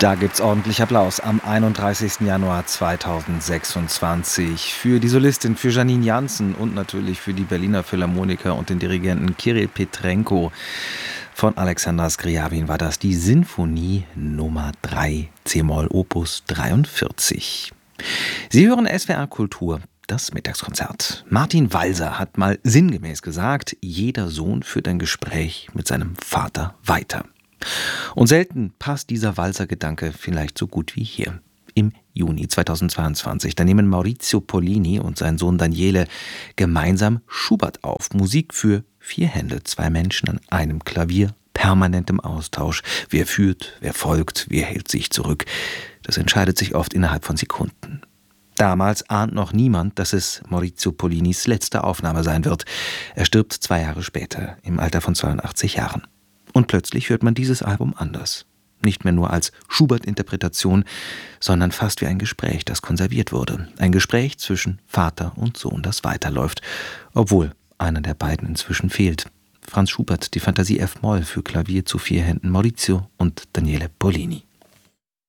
Da gibt's ordentlich Applaus am 31. Januar 2026 für die Solistin, für Janine Jansen und natürlich für die Berliner Philharmoniker und den Dirigenten Kirill Petrenko. Von Alexander Scriabin war das die Sinfonie Nummer 3, c-Moll Opus 43. Sie hören SWR Kultur, das Mittagskonzert. Martin Walser hat mal sinngemäß gesagt, jeder Sohn führt ein Gespräch mit seinem Vater weiter. Und selten passt dieser Walser-Gedanke vielleicht so gut wie hier. Im Juni 2022, da nehmen Maurizio Pollini und sein Sohn Daniele gemeinsam Schubert auf. Musik für 4 Hände, 2 Menschen an einem Klavier, permanent im Austausch. Wer führt, wer folgt, wer hält sich zurück. Das entscheidet sich oft innerhalb von Sekunden. Damals ahnt noch niemand, dass es Maurizio Pollinis letzte Aufnahme sein wird. Er stirbt 2 Jahre später, im Alter von 82 Jahren. Und plötzlich hört man dieses Album anders. Nicht mehr nur als Schubert-Interpretation, sondern fast wie ein Gespräch, das konserviert wurde. Ein Gespräch zwischen Vater und Sohn, das weiterläuft, obwohl einer der beiden inzwischen fehlt. Franz Schubert, die Fantasie F-Moll für Klavier zu 4 Händen, Maurizio und Daniele Pollini.